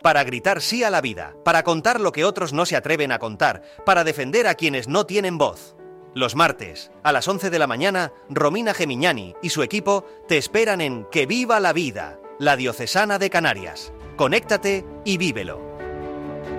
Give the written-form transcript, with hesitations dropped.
para gritar sí a la vida, para contar lo que otros no se atreven a contar, para defender a quienes no tienen voz. Los martes, a las 11 de la mañana, Romina Gemignani y su equipo te esperan en Que Viva la Vida, la Diocesana de Canarias. Conéctate y vívelo.